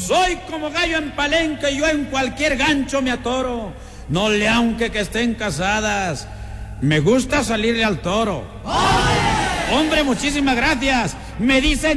Soy como gallo en palenque y yo en cualquier gancho me atoro. No le aunque que estén casadas, me gusta salirle al toro. ¡Hombre, muchísimas gracias! Me dicen